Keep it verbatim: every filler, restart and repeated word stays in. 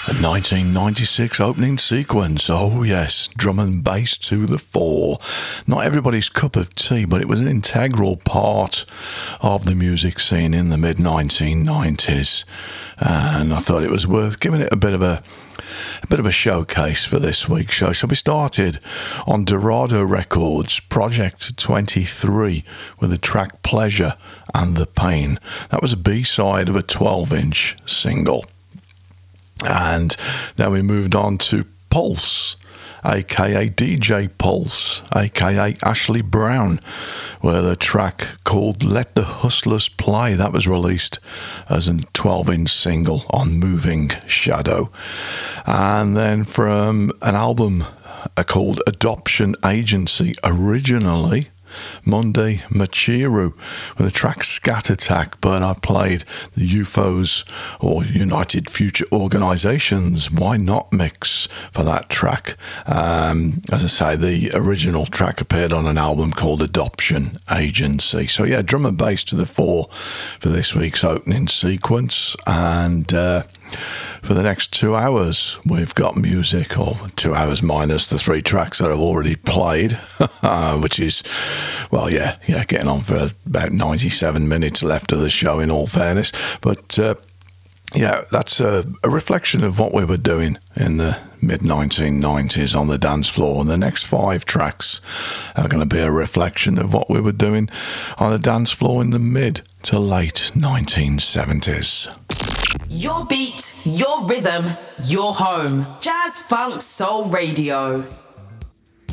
A nineteen ninety-six opening sequence. Oh yes, drum and bass to the fore. Not everybody's cup of tea, but it was an integral part of the music scene in the mid nineteen nineties, and I thought it was worth giving it a bit of a a bit of a showcase for this week's show. So we started on Dorado Records, Project twenty-three, with the track Pleasure and the Pain. That was a B-side of a twelve-inch single. And then we moved on to Pulse, aka D J Pulse, aka Ashley Brown, with a track called Let the Hustlers Play. That was released as a twelve-inch single on Moving Shadow. And then from an album called Adoption Agency, originally Monday Machiru, with the track Scat Attack, but I played the U F Os, or United Future Organizations Why Not mix for that track. Um, as I say, the original track appeared on an album called Adoption Agency. So yeah, drum and bass to the fore for this week's opening sequence. And uh, for the next two hours, we've got music, or two hours minus the three tracks that I've already played, which is, well, yeah, yeah, getting on for about ninety-seven minutes left of the show, in all fairness. But uh, yeah, that's a, a reflection of what we were doing in the mid nineteen nineties on the dance floor. And the next five tracks are going to be a reflection of what we were doing on the dance floor in the mid to late nineteen seventies. Your beat, your rhythm, your home. Jazz Funk Soul Radio.